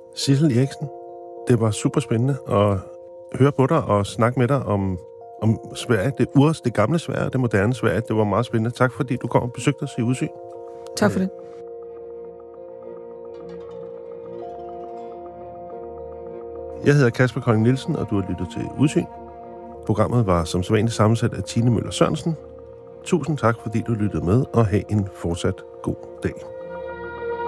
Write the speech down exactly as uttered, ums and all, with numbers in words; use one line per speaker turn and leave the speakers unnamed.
Sissel Eriksen, det var super spændende at høre på dig og snakke med dig om, om Sverige. Det urs, det gamle Sverige, det moderne Sverige. Det var meget spændende. Tak fordi du kom og besøgte os i Udsyn.
Tak for det.
Jeg hedder Kasper Kolding Nielsen, og du har lyttet til Udsyn. Programmet var som sædvanligt sammensat af Tine Møller Sørensen. Tusind tak, fordi du lyttede med, og have en fortsat god dag.